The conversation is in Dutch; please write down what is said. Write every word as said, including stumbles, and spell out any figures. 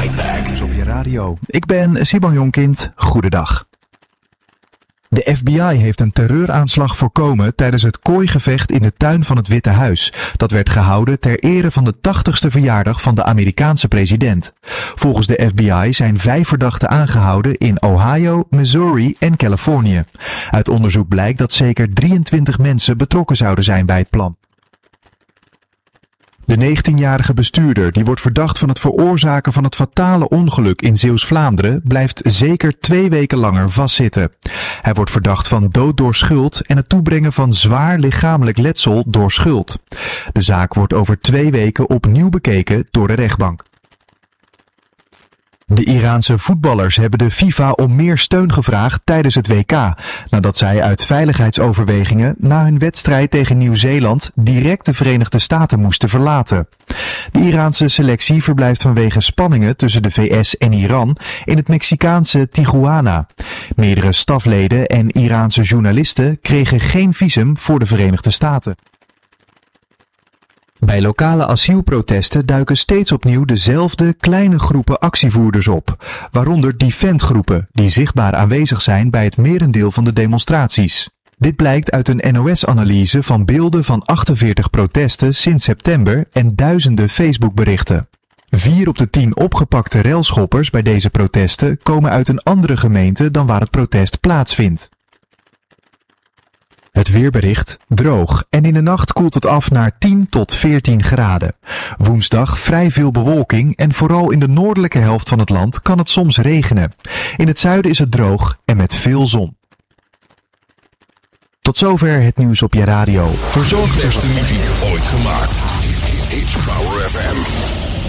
Nightbag. Dus op je radio. Ik ben Siban Jonkind. Goedendag. De F B I heeft een terreuraanslag voorkomen tijdens het kooigevecht in de tuin van het Witte Huis. Dat werd gehouden ter ere van de tachtigste verjaardag van de Amerikaanse president. Volgens de F B I zijn vijf verdachten aangehouden in Ohio, Missouri en Californië. Uit onderzoek blijkt dat zeker drieëntwintig mensen betrokken zouden zijn bij het plan. De negentienjarige bestuurder, die wordt verdacht van het veroorzaken van het fatale ongeluk in Zeeuws-Vlaanderen, blijft zeker twee weken langer vastzitten. Hij wordt verdacht van dood door schuld en het toebrengen van zwaar lichamelijk letsel door schuld. De zaak wordt over twee weken opnieuw bekeken door de rechtbank. De Iraanse voetballers hebben de FIFA om meer steun gevraagd tijdens het W K, nadat zij uit veiligheidsoverwegingen na hun wedstrijd tegen Nieuw-Zeeland direct de Verenigde Staten moesten verlaten. De Iraanse selectie verblijft vanwege spanningen tussen de V S en Iran in het Mexicaanse Tijuana. Meerdere stafleden en Iraanse journalisten kregen geen visum voor de Verenigde Staten. Bij lokale asielprotesten duiken steeds opnieuw dezelfde kleine groepen actievoerders op, waaronder Defend-groepen die zichtbaar aanwezig zijn bij het merendeel van de demonstraties. Dit blijkt uit een N O S-analyse van beelden van achtenveertig protesten sinds september en duizenden Facebook-berichten. Vier op de tien opgepakte railschoppers bij deze protesten komen uit een andere gemeente dan waar het protest plaatsvindt. Het weerbericht: droog en in de nacht koelt het af naar tien tot veertien graden. Woensdag vrij veel bewolking en vooral in de noordelijke helft van het land kan het soms regenen. In het zuiden is het droog en met veel zon. Tot zover het nieuws op je radio. Verzorgd beste muziek ooit gemaakt. It's Power F M.